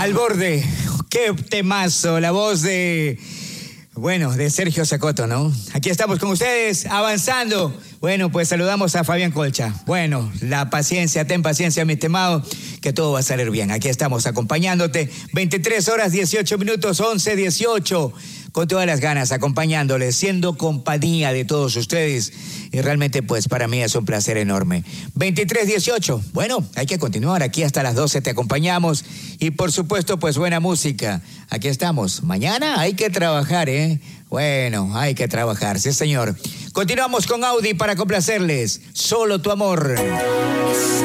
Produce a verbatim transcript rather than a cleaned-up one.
Al borde. Qué temazo. La voz de... Bueno, de Sergio Zacoto, ¿no? Aquí estamos con ustedes, avanzando. Bueno, pues saludamos a Fabián Colcha. Bueno, la paciencia, ten paciencia, mi estimado, que todo va a salir bien. Aquí estamos acompañándote. veintitrés horas, dieciocho minutos, once, dieciocho. Con todas las ganas, acompañándoles, siendo compañía de todos ustedes. Y realmente, pues, para mí es un placer enorme. veintitrés dieciocho. Bueno, hay que continuar. Aquí hasta las doce te acompañamos. Y, por supuesto, pues, buena música. Aquí estamos. Mañana hay que trabajar, ¿eh? Bueno, hay que trabajar, sí, señor. Continuamos con Audi para complacerles. Solo tu amor.